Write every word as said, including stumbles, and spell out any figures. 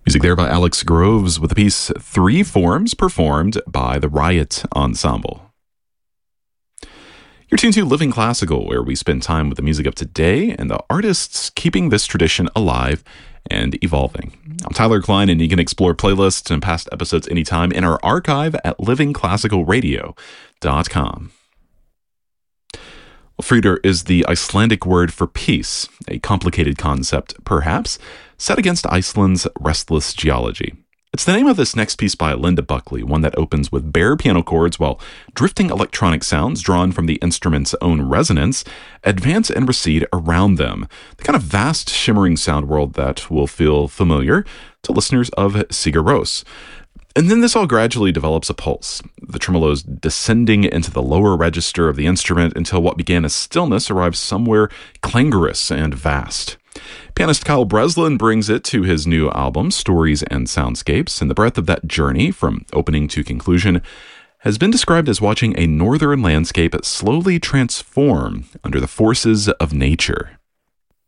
Music there by Alex Groves with the piece Three Forms, performed by the Riot Ensemble. You're tuned to Living Classical, where we spend time with the music of today and the artists keeping this tradition alive and evolving. I'm Tyler Klein, and you can explore playlists and past episodes anytime in our archive at living classical radio dot com. Well, Friður is the Icelandic word for peace, a complicated concept, perhaps, set against Iceland's restless geology. It's the name of this next piece by Linda Buckley, one that opens with bare piano chords while drifting electronic sounds drawn from the instrument's own resonance advance and recede around them. The kind of vast, shimmering sound world that will feel familiar to listeners of Sigur Rós. And then this all gradually develops a pulse, the tremolos descending into the lower register of the instrument until what began as stillness arrives somewhere clangorous and vast. Pianist Kyle Breslin brings it to his new album, Stories and Soundscapes, and the breadth of that journey, from opening to conclusion, has been described as watching a northern landscape slowly transform under the forces of nature.